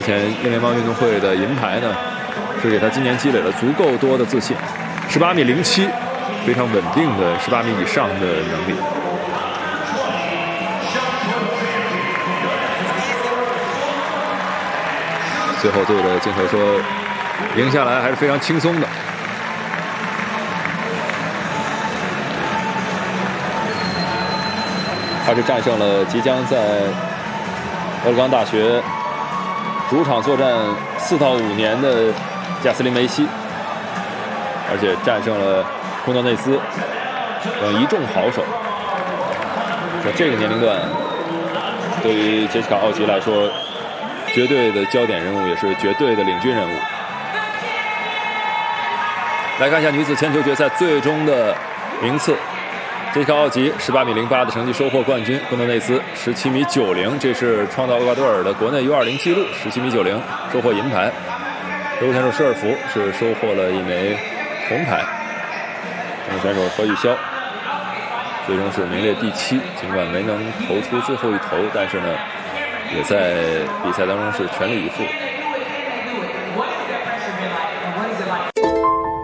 前英联邦运动会的银牌呢，是给他今年积累了足够多的自信。18.07米，非常稳定的18米以上的能力。最后对着镜头说，赢下来还是非常轻松的。他是战胜了即将在俄勒冈大学主场作战4到5年的加斯林梅西，而且战胜了库诺内斯等一众好手。在这个年龄段，对于杰西卡·奥吉来说，绝对的焦点人物，也是绝对的领军人物。来看一下女子铅球决赛最终的名次。杰西卡·奥吉18.08米的成绩收获冠军，库诺内斯17.90米，这是创造厄瓜多尔的国内 U20 纪录，17.90米收获银牌。德国选手施尔弗是收获了1枚铜牌。中国选手何宇潇最终是名列第7，尽管没能投出最后一投，但是呢，也在比赛当中是全力以赴。